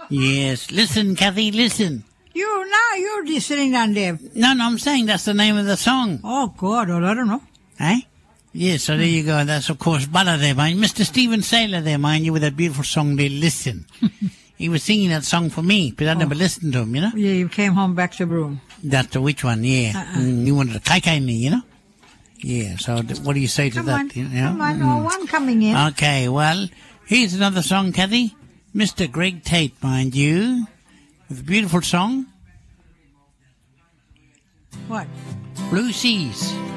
Yes. Listen, Kathy, listen. You're just sitting down there. No, I'm saying that's the name of the song. Oh, God. Well, I don't know. Eh? Yes, so there you go. That's, of course, Butter there, mind. Mr. Stephen Saylor there, mind you, with that beautiful song, they Listen. He was singing that song for me, but I never listened to him, you know? Yeah, you came home back to Broome. That's which one, yeah. You wanted to kai me, you know? Yeah, so what do you say to that? Come on, one coming in. Okay, well, here's another song, Kathy. Mr. Greg Tate, mind you, with a beautiful song. What? Blue Seas.